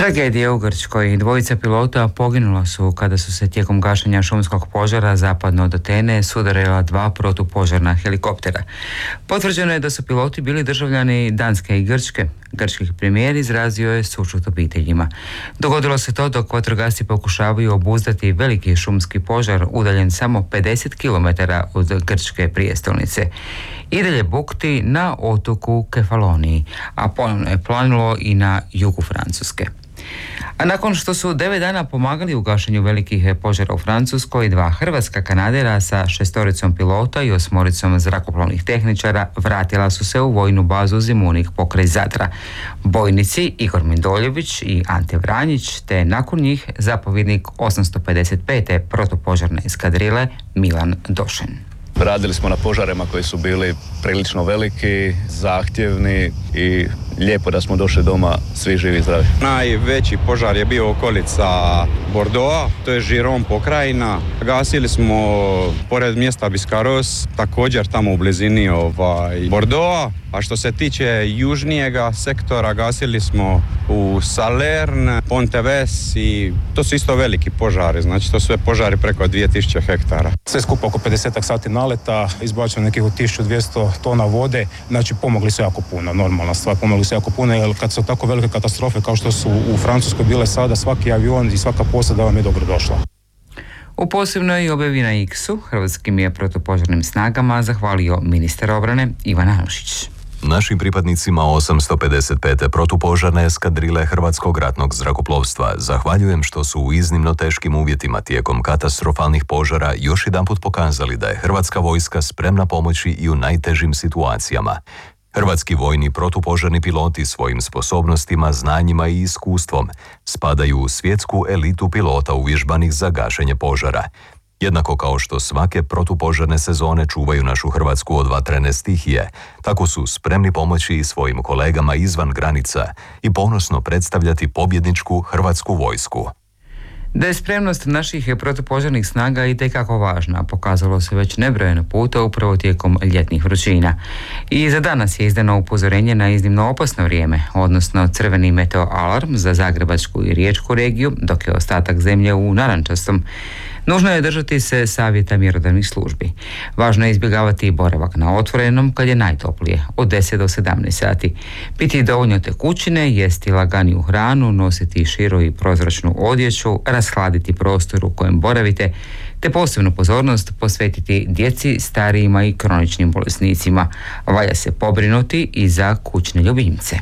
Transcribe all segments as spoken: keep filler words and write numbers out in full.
Tragedija u Grčkoj. Dvojica pilota poginula su kada su se tijekom gašenja šumskog požara zapadno od Atene sudarila dva protupožarna helikoptera. Potvrđeno je da su piloti bili državljani Danske i Grčke. Grčki premijer izrazio je sućut obiteljima. Dogodilo se to dok vatrogasci pokušavaju obuzdati veliki šumski požar udaljen samo pedeset kilometara od grčke prijestolnice. I dalje bukti na otoku Kefaloniji, a ponovno je planulo i na jugu Francuske. A nakon što su devet dana pomagali u gašenju velikih požara u Francuskoj, dva hrvatska kanadera sa šestoricom pilota i osmoricom zrakoplovnih tehničara vratila su se u vojnu bazu Zemunik pokraj Zadra. Bojnici Igor Mindoljević i Ante Vranjić, te nakon njih zapovjednik osamsto pedeset pete protupožarne eskadrile Milan Došen. Radili smo na požarima koji su bili prilično veliki, zahtjevni i lijepo da smo došli doma svi živi i zdravi. Najveći požar je bio okolica Bordeauxa, to je Giron pokrajina. Gasili smo pored mjesta Biscarrosse, također tamo u blizini ovaj, Bordeauxa. A što se tiče južnijega sektora, gasili smo u Salern, Ponteves i to su isto veliki požari, znači to su sve požari preko dvije tisuće hektara. Sve skupa oko pedeset sati naleta, izbačeno nekih od tisuću dvjesto tona vode, znači pomogli su jako puno, normalna stvar, pomogli su jako puno, jer kad su tako velike katastrofe kao što su u Francuskoj bile sada, svaki avion i svaka posada vam je dobro došla. U posebnoj objavi na X-u hrvatskim je protupožarnim snagama zahvalio ministar obrane Ivan Anušić. Našim pripadnicima osamsto pedeset pete protupožarne eskadrile Hrvatskog ratnog zrakoplovstva zahvaljujem što su u iznimno teškim uvjetima tijekom katastrofalnih požara još jedanput pokazali da je Hrvatska vojska spremna pomoći i u najtežim situacijama. Hrvatski vojni protupožarni piloti svojim sposobnostima, znanjima i iskustvom spadaju u svjetsku elitu pilota uvježbanih za gašenje požara. Jednako kao što svake protupožarne sezone čuvaju našu Hrvatsku od vatrene stihije, tako su spremni pomoći i svojim kolegama izvan granica i ponosno predstavljati pobjedničku Hrvatsku vojsku. Da je spremnost naših protupožarnih snaga itekako važna, pokazalo se već nebrojeno puta upravo tijekom ljetnih vrućina. I za danas je izdano upozorenje na iznimno opasno vrijeme, odnosno crveni meteo alarm za Zagrebačku i Riječku regiju, dok je ostatak zemlje u narančastom. Nužno je držati se savjeta mjerodavnih službi. Važno je izbjegavati boravak na otvorenom kad je najtoplije, od deset do sedamnaest sati. Piti dovoljno tekućine, jesti laganiju hranu, nositi širu i prozračnu odjeću, rashladiti prostor u kojem boravite, te posebnu pozornost posvetiti djeci, starijima i kroničnim bolesnicima. Valja se pobrinuti i za kućne ljubimce.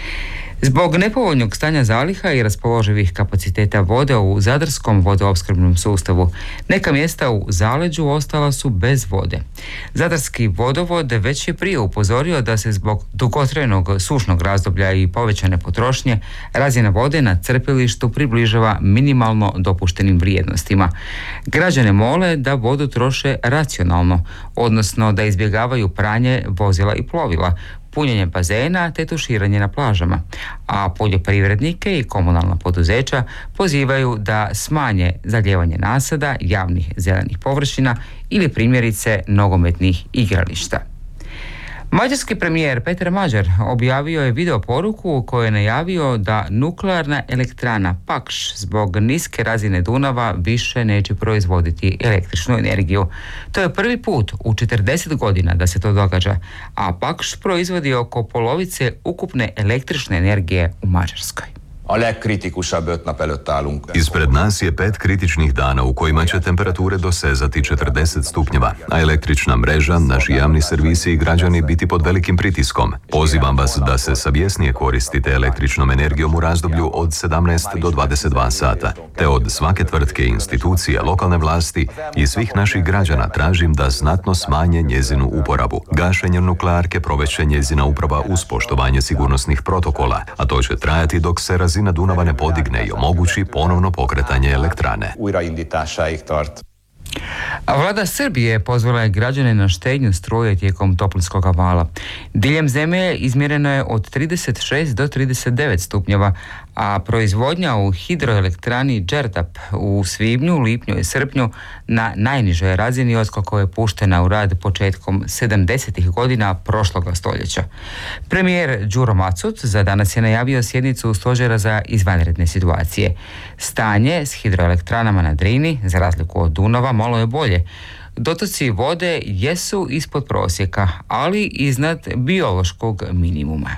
Zbog nepovoljnog stanja zaliha i raspoloživih kapaciteta vode u zadarskom vodoopskrbnom sustavu, neka mjesta u zaleđu ostala su bez vode. Zadarski vodovod već je prije upozorio da se zbog dugotrajnog sušnog razdoblja i povećane potrošnje razina vode na crpilištu približava minimalno dopuštenim vrijednostima. Građane mole da vodu troše racionalno, odnosno da izbjegavaju pranje vozila i plovila, punjenje bazena te tuširanje na plažama, a poljoprivrednike i komunalna poduzeća pozivaju da smanje zalijevanje nasada, javnih zelenih površina ili primjerice nogometnih igrališta. Mađarski premijer Petar Mađar objavio je video poruku u kojoj je najavio da nuklearna elektrana Pakš zbog niske razine Dunava više neće proizvoditi električnu energiju. To je prvi put u četrdeset godina da se to događa, a Pakš proizvodi oko polovice ukupne električne energije u Mađarskoj. Ispred nas je pet kritičnih dana u kojima će temperature dosezati četrdeset stupnjeva, a električna mreža, naši javni servisi i građani biti pod velikim pritiskom. Pozivam vas da se savjesnije koristite električnom energijom u razdoblju od sedamnaest do dvadeset dva sata, te od svake tvrtke i institucije, lokalne vlasti i svih naših građana tražim da znatno smanje njezinu uporabu. Gašenje nuklearke provešće njezina uprava uz poštovanje sigurnosnih protokola, a to će trajati dok se razina na Dunava ne podigne i omogući ponovno pokretanje elektrane. A vlada Srbije pozvala je građane na štednju struje tijekom toplinskog vala. Diljem zemlje izmjereno je od trideset šest do trideset devet stupnjeva, a proizvodnja u hidroelektrani Đerdap u svibnju, lipnju i srpnju na najnižoj razini otkako je puštena u rad početkom sedamdesetih godina prošloga stoljeća. Premijer Đuro Macut za danas je najavio sjednicu stožera za izvanredne situacije. Stanje s hidroelektranama na Drini, za razliku od Dunava, malo je bolje. Dotoci vode jesu ispod prosjeka, ali iznad biološkog minimuma.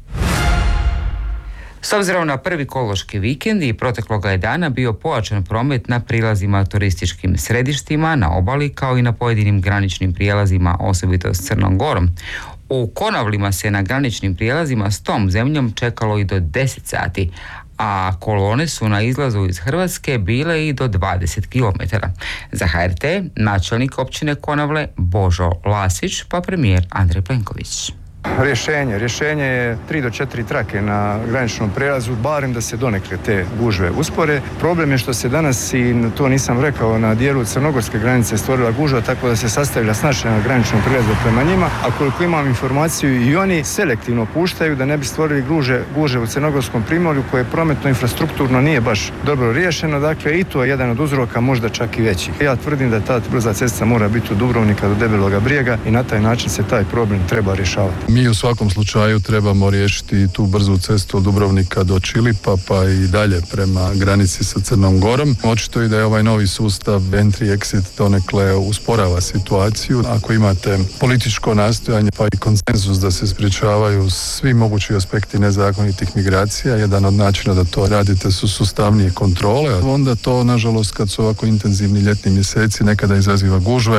S obzirom na prvi kološki vikend i protekloga je dana bio pojačan promet na prilazima turističkim središtima, na obali kao i na pojedinim graničnim prijelazima, osobito s Crnom Gorom. U Konavlima se na graničnim prijelazima s tom zemljom čekalo i do deset sati, a kolone su na izlazu iz Hrvatske bile i do dvadeset kilometara. Za H R T načelnik općine Konavle Božo Lasić, pa premijer Andrej Plenković. Rješenje. Rješenje je tri do četiri trake na graničnom prijelazu, barem da se donekle te gužve uspore. Problem je što se danas, i to nisam rekao, na dijelu crnogorske granice stvorila gužva, tako da se sastavila snažna na graničnom prijelazu prema njima, a koliko imam informaciju i oni selektivno puštaju da ne bi stvorili guže, guže u crnogorskom primorju koje prometno infrastrukturno nije baš dobro riješeno, dakle i to je jedan od uzroka, možda čak i veći. Ja tvrdim da ta brza cesta mora biti od Dubrovnika do Debeloga Brijega i na taj način se taj problem treba rješavati. Mi u svakom slučaju trebamo riješiti tu brzu cestu od Dubrovnika do Čilipa, pa i dalje prema granici sa Crnom Gorom. Očito i da je ovaj novi sustav entry-exit donekle usporava situaciju. Ako imate političko nastojanje pa i konsenzus da se sprječavaju svi mogući aspekti nezakonitih migracija, jedan od načina da to radite su sustavnije kontrole, onda to, nažalost, kad su ovako intenzivni ljetni mjeseci, nekada izaziva gužve.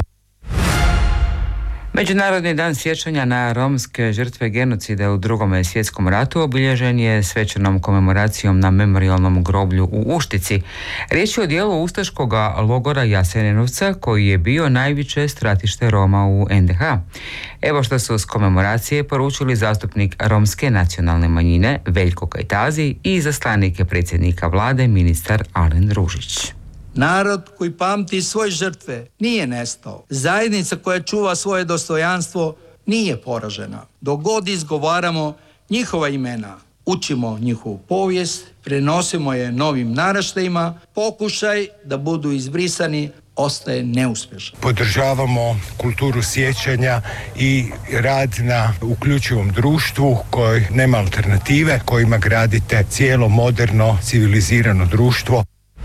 Međunarodni dan sjećanja na romske žrtve genocida u Drugom svjetskom ratu obilježen je svečanom komemoracijom na memorijalnom groblju u Uštici. Riječ je o dijelu ustaškog logora Jasenovca koji je bio najveće stratište Roma u N D H. Evo što su s komemoracije poručili zastupnik romske nacionalne manjine Veljko Kajtazi i izaslanik predsjednika vlade ministar Alen Ružić. Narod koji pamti svoje žrtve nije nestao. Zajednica koja čuva svoje dostojanstvo nije poražena. Dok god izgovaramo njihova imena, učimo njihovu povijest, prenosimo je novim naraštajima, pokušaj da budu izbrisani ostaje neuspješan. Podržavamo kulturu sjećanja i rad na uključivom društvu koji nema alternative, kojima gradite cijelo moderno, civilizirano društvo.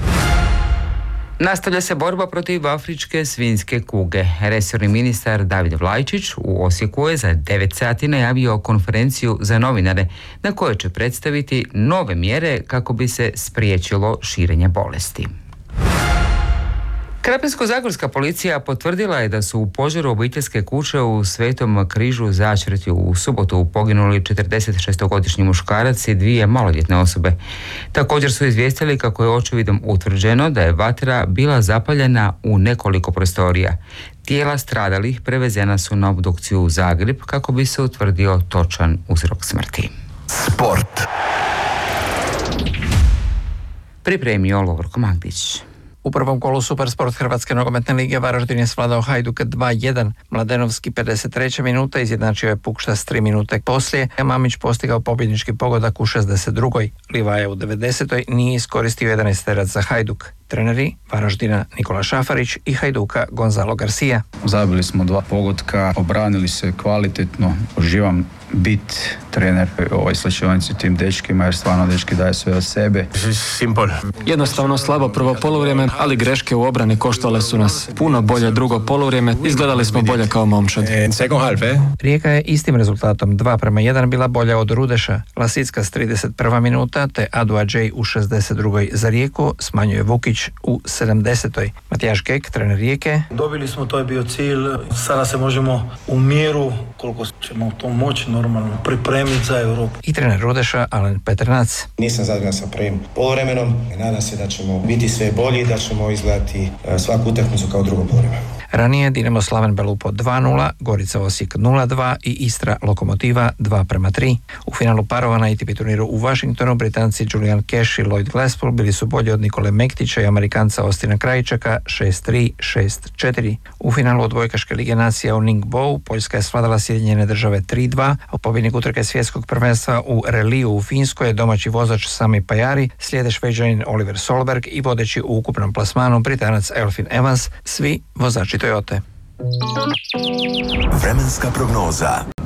Nastavlja se borba protiv afričke svinjske kuge. Resorni ministar David Vlajčić u Osijeku je za devet sati najavio konferenciju za novinare na kojoj će predstaviti nove mjere kako bi se spriječilo širenje bolesti. Krapinsko-zagorska policija potvrdila je da su u požaru obiteljske kuće u Svetom Križu Začretju u subotu poginuli četrdesetšestogodišnji muškarac i dvije maloljetne osobe. Također su izvijestili kako je očevidom utvrđeno da je vatra bila zapaljena u nekoliko prostorija. Tijela stradalih prevezena su na obdukciju u Zagreb kako bi se utvrdio točan uzrok smrti. Sport. Pripremio Lovorko Magdić. U prvom kolu Supersport Hrvatske nogometne lige Varaždin je svladao Hajduk dva jedan. Mladenovski pedeset treća minuta izjednačio je Pukštas tri minute poslije, a Mamić postigao pobjednički pogodak u šezdeset drugoj. Livaja u devedesetoj nije iskoristio jedanaesterac za Hajduk. Treneri Varaždina Nikola Šafarić i Hajduka Gonzalo Garcia. Zabili smo dva pogotka, obranili se kvalitetno, uživam bit trener ovoj slačionici tim dečkima jer stvarno dečki daje sve od sebe. Simpol. Jednostavno slabo prvo poluvrijeme, ali greške u obrani koštale su nas. Puno bolje drugo poluvrijeme, izgledali smo bolje kao momčad. Rijeka je istim rezultatom dva prema jedan bila bolja od Rudeša. Lasicka s trideset prva minuta te Adu Adžej u šezdeset drugoj za Rijeku smanjuje Vukić u sedamdesetoj. Matijaš Kek, trener Rijeke. Dobili smo, to je bio cilj. Sada se možemo u mjeru, koliko ćemo to moći normalno pripremiti za Europu. I trener Rudeša Alen Petrnac. Nisam zadovoljan sa prvim poluvremenom. Nadam se da ćemo biti sve bolji i da ćemo izgledati svaku utakmicu kao drugo poluvreme. Ranije Dinamo Slaven Belupo dva nula, Gorica Osijek nula dva i Istra Lokomotiva dva prema tri. U finalu parova na A T P turniru u Washingtonu Britanci Julian Cash i Lloyd Glasspool bili su bolji od Nikole Mektića i Amerikanca Austina Krajčaka šest tri, šest četiri. U finalu odbojkaške lige nacija u Ningbo Poljska je svladala Sjedinjene Države tri dva, a pobjednik utrke svjetskog prvenstva u reliju u Finskoj je domaći vozač Sami Pajari, slijede Šveđanin Oliver Solberg i vodeći u ukupnom plasmanu Britanac Elfyn Evans, svi vozači Toyote. Vremenska prognoza.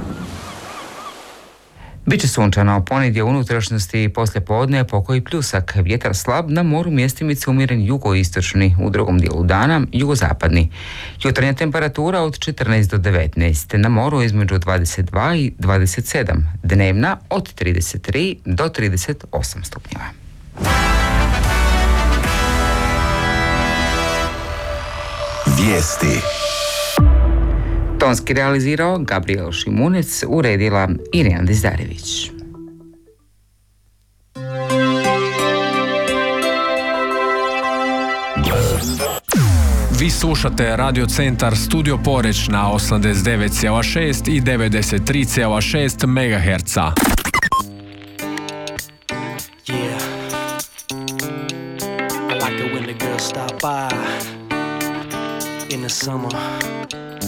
Biće sunčano, ponedje u unutrašnjosti i poslije podne pokoji pljusak, vjetar slab, na moru mjestimice umjeren jugoistočni, u drugom dijelu dana jugozapadni. Jutarnja temperatura od četrnaest do devetnaest, na moru između dvadeset dva i dvadeset sedam, dnevna od trideset tri do trideset osam stupnjeva. Vijesti. Tonski realizirao Gabriel Šimunec, uredila Irina Dizdarević. Vi slušate Radio Centar Studio Poreć na osamdeset devet zarez šest i devedeset tri zarez šest megaherca. Yeah. I like it when the girls stop by in the summer.